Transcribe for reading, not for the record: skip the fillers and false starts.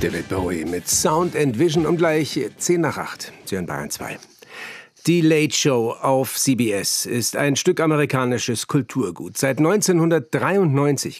David Bowie mit Sound and Vision um gleich 7:50. Sie hören Bayern 2. Die Late Show auf CBS ist ein Stück amerikanisches Kulturgut. Seit 1993